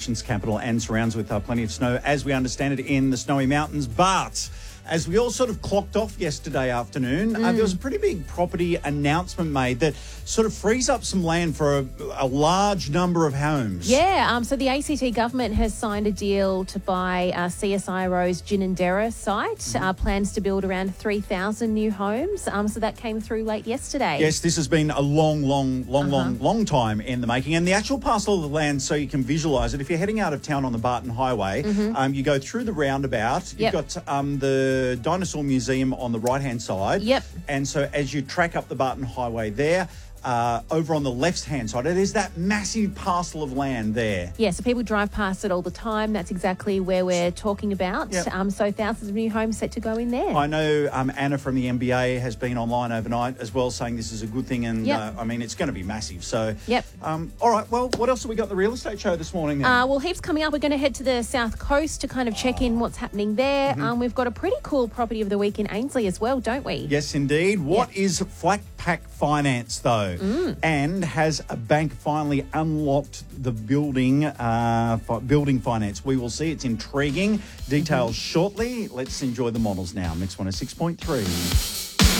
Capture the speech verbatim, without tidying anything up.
nation's capital and surrounds with uh, plenty of snow, as we understand it, in the Snowy Mountains. But as we all sort of clocked off yesterday afternoon, mm. uh, there was a pretty big property announcement made that sort of frees up some land for a, a large number of homes. Yeah, um, so the A C T government has signed a deal to buy uh, C S I Ro's Ginninderra site, mm. uh, plans to build around three thousand new homes. Um, so that came through late yesterday. Yes, this has been a long, long, long, uh-huh. long, long time in the making. And the actual parcel of the land, so you can visualise it, if you're heading out of town on the Barton Highway, mm-hmm. um, you go through the roundabout, yep. you've got um, the Dinosaur Museum on the right-hand side. Yep. And so as you track up the Barton Highway there, Uh, over on the left-hand side, there's that massive parcel of land there. Yeah, so people drive past it all the time. That's exactly where we're talking about. Yep. Um, so thousands of new homes set to go in there. I know um, Anna from the M B A has been online overnight as well, saying this is a good thing. And, yep. uh, I mean, it's going to be massive. So, yep. Um, all right, well, what else have we got at the real estate show this morning then? Uh, well, heaps coming up. We're going to head to the South Coast to kind of check in what's happening there. Mm-hmm. Um, we've got a pretty cool property of the week in Ainsley as well, don't we? Yes, indeed. What yep. is Flat Pack Finance, though? Mm. And has a bank finally unlocked the building uh, fi- building finance? We will see. It's intriguing. Details mm-hmm. shortly. Let's enjoy the models now. Mix one oh six point three.